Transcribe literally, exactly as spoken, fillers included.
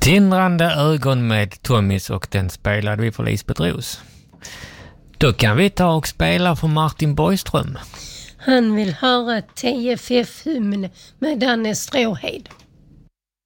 Tindrande ögon med Tommys, och den spelade vi för Lisbeth Ros. Då kan vi ta och spela för Martin Borgström. Han vill höra T F F-hymn med Danne Stråhed.